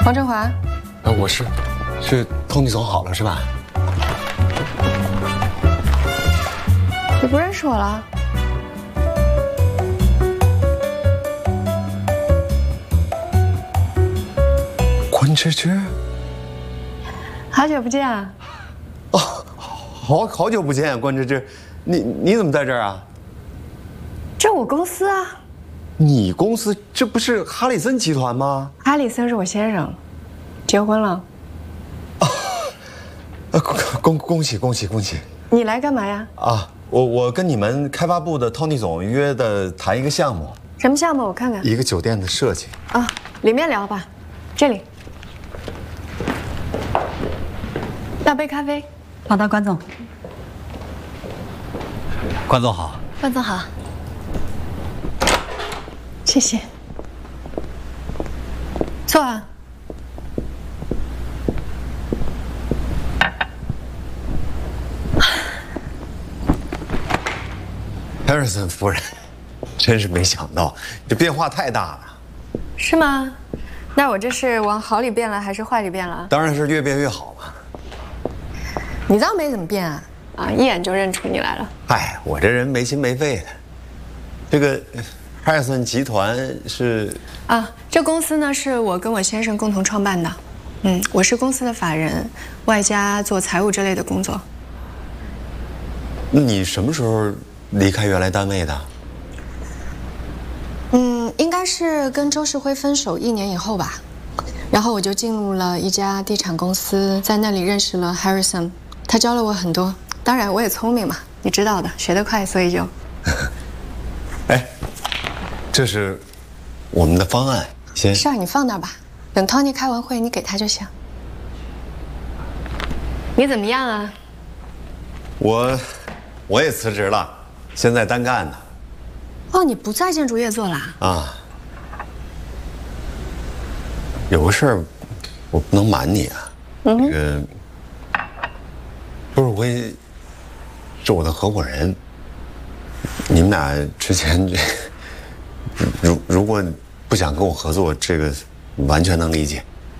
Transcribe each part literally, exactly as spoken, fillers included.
王振华， 呃，我是，是Tony总好了是吧？ 你不认识我了？ 关芝芝， 好久不见啊！ 哦，好好久不见，关芝芝，你你怎么在这儿啊？ 这我公司啊。 你公司这不是哈里森集团吗？ 哈里森是我先生，结婚了。 啊，恭恭恭喜恭喜恭喜！ 你来干嘛呀？ 啊，我我跟你们开发部的 Tony 总约的谈一个项目。 什么项目？我看看。 一个酒店的设计。 啊，里面聊吧。这里。倒杯咖啡。 好的，关总。 关总好。 关总好。谢谢。坐啊。 Harrison 夫人，真是没想到，这变化太大了。 是吗？那我这是往好里变了，还是坏里变了？ 当然是越变越好嘛。 你倒没怎么变啊！啊，一眼就认出你来了。 哎，我这人没心没肺的。这个 Harrison 集团是啊，这公司呢是我跟我先生共同创办的。嗯，我是公司的法人，外加做财务之类的工作。 那你什么时候离开原来单位的？ 嗯，应该是跟周世辉分手一年以后吧。然后我就进入了一家地产公司，在那里认识了 Harrison， 他教了我很多。当然我也聪明嘛，你知道的，学得快，所以就…… 哎，这是我们的方案，先是啊，你放那儿吧，等 Tony 开完会你给他就行。你怎么样啊？ 我我也辞职了，现在单干的。 哦，你不在建筑业做啦？ 啊，有个事儿，我不能瞒你啊。嗯，这个周世辉是我的合伙人，你们俩之前这，如如果不想跟我合作，这个完全能理解。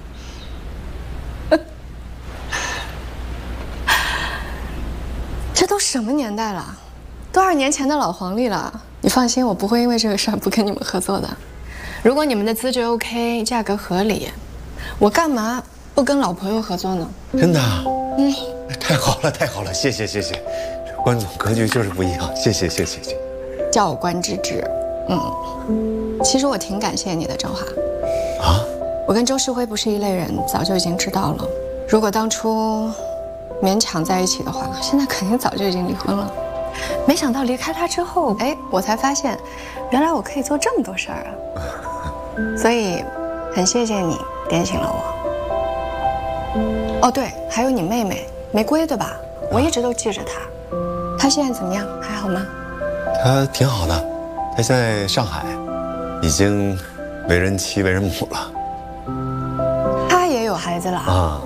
这都什么年代了？多少年前的老黄历了。你放心，我不会因为这个事儿不跟你们合作的。如果你们的资质 OK， 价格合理，我干嘛不跟老朋友合作呢？ 真的？嗯，太好了，太好了，谢谢谢谢。关总格局就是不一样，谢谢谢谢谢谢。 叫我关芝芝。嗯，其实我挺感谢你的，振华。 啊？ 我跟周世辉不是一类人，早就已经知道了。如果当初勉强在一起的话，现在肯定早就已经离婚了。没想到离开他之后，哎，我才发现，原来我可以做这么多事儿啊！所以，很谢谢你点醒了我。哦，对，还有你妹妹玫瑰，对吧？我一直都记着她。她现在怎么样？还好吗？ 她挺好的，她在上海，已经为人妻为人母了。 她也有孩子了啊？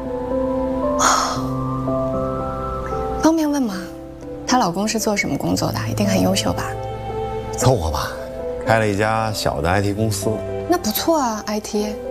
方便问吗？她老公是做什么工作的？一定很优秀吧？ 凑合吧，开了一家小的 I T 公司。 那不错啊 ，I T。